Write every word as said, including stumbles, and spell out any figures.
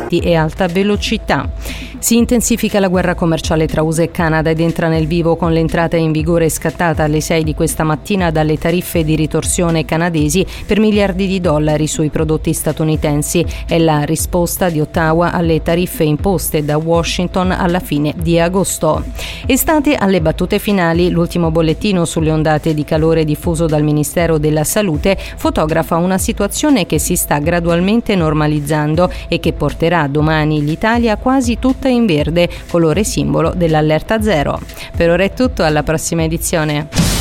traghetti e alta velocità. Si intensifica la guerra commerciale tra U S A e Canada ed entra nel vivo con l'entrata in vigore scattata alle sei di questa mattina dalle tariffe di ritorsione canadesi per miliardi di dollari sui prodotti statunitensi. È la risposta di Ottawa alle tariffe imposte da Washington alla fine di agosto. Estate alle battute finali, l'ultimo bollettino sulle ondate di calore diffuso dal Ministero della Salute fotografa una situazione che si sta gradualmente normalizzando e che porterà domani l'Italia quasi tutta in verde, colore simbolo dell'allerta zero. Per ora è tutto, alla prossima edizione.